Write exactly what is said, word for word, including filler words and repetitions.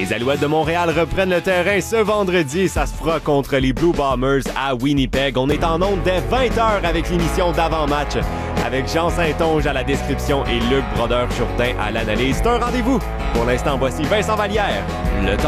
Les Alouettes de Montréal reprennent le terrain ce vendredi. Ça se fera contre les Blue Bombers à Winnipeg. On est en ondes dès vingt heures avec l'émission d'avant-match avec Jean Saint-Onge à la description et Luc Brodeur-Jourdain à l'analyse. C'est un rendez-vous. Pour l'instant, voici Vincent Vallière. Le temps